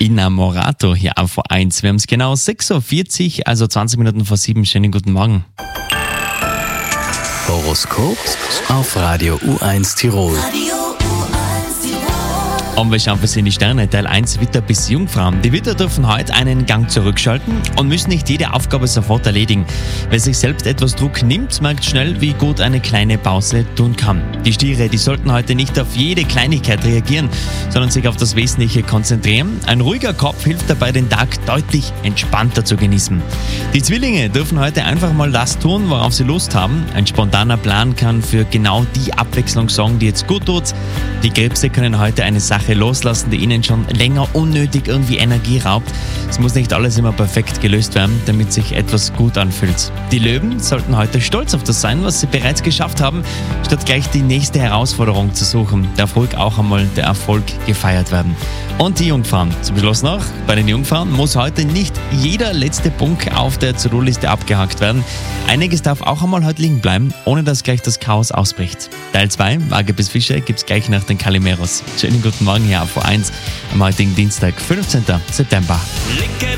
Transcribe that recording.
Innamorato hier auf V1. Wir haben es genau 6.40 Uhr, also 20 Minuten vor 7. Schönen guten Morgen. Horoskop auf Radio U1 Tirol. Und wir schauen für in die Sterne, Teil 1, Widder bis Jungfrauen. Die Widder dürfen heute einen Gang zurückschalten und müssen nicht jede Aufgabe sofort erledigen. Wer sich selbst etwas Druck nimmt, merkt schnell, wie gut eine kleine Pause tun kann. Die Stiere, die sollten heute nicht auf jede Kleinigkeit reagieren, sondern sich auf das Wesentliche konzentrieren. Ein ruhiger Kopf hilft dabei, den Tag deutlich entspannter zu genießen. Die Zwillinge dürfen heute einfach mal das tun, worauf sie Lust haben. Ein spontaner Plan kann für genau die Abwechslung sorgen, die jetzt gut tut. Die Krebse können heute eine Sache loslassen, die ihnen schon länger unnötig irgendwie Energie raubt. Es muss nicht alles immer perfekt gelöst werden, damit sich etwas gut anfühlt. Die Löwen sollten heute stolz auf das sein, was sie bereits geschafft haben, statt gleich die nächste Herausforderung zu suchen. Darf ruhig auch einmal der Erfolg gefeiert werden. Und die Jungfrauen. Zum Schluss noch, bei den Jungfrauen muss heute nicht jeder letzte Punkt auf der To-Do-Liste abgehakt werden. Einiges darf auch einmal heute liegen bleiben, ohne dass gleich das Chaos ausbricht. Teil 2, Waage bis Fische, gibt's gleich nach den Calimeros. Schönen guten Morgen hier auf V1 am heutigen Dienstag, 15. September.